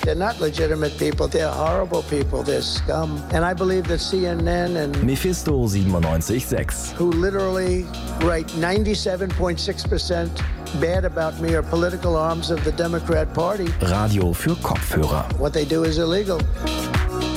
They're not legitimate people. They're horrible people. They're scum. And I believe that CNN and Mephisto 97.6. who literally write 97.6% bad about me are political arms of the Democrat Party. Radio für Kopfhörer. What they do is illegal.